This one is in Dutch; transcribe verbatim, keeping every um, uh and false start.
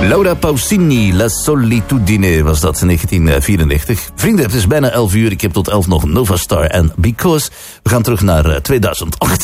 Laura Pausini, La Solitudine was dat in negentien vierennegentig. Vrienden, het is bijna elf uur. Ik heb tot elf nog Nova Star en Because. We gaan terug naar tweeduizend acht.